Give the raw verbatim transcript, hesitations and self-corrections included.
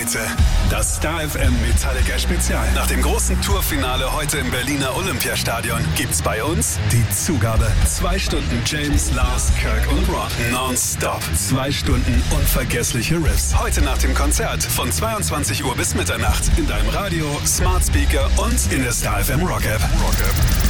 Leute, das Star F M Metallica Spezial. Nach dem großen Tourfinale heute im Berliner Olympiastadion gibt's bei uns die Zugabe. Zwei Stunden James, Lars, Kirk und Rob. Non-stop. Zwei Stunden unvergessliche Riffs. Heute nach dem Konzert von zweiundzwanzig Uhr bis Mitternacht. In deinem Radio, Smart Speaker und in der Star F M Rock App. Rock App.